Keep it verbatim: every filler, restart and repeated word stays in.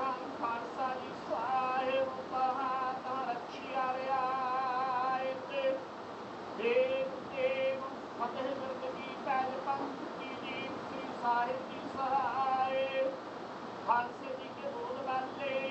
ਜਹਾਨ ਖਾਲਸਾ ਜੀ ਸਾਹਿਬ ਕਹਾਂ ਤਾਂ ਰੱਖਿਆ ਰਿਆਇਤ ਦੇਵ ਦੇਵ ਫਤਿਹ ਜ਼ਿੰਦਗੀ ਪੈਜ ਪੰਥ ਕੀ ਜੀਤ ਸ੍ਰੀ ਸਾਹਿਬ ਜੀ ਸਹਾਏ ਖਾਲਸੇ